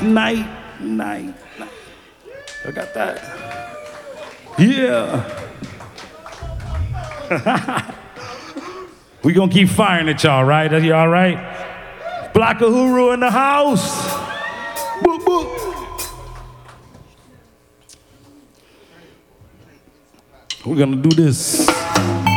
night. I got that. Yeah. We gonna keep firing at y'all, right? Are you all right? Block Uhuru in the house. Boop, boop. We're gonna do this.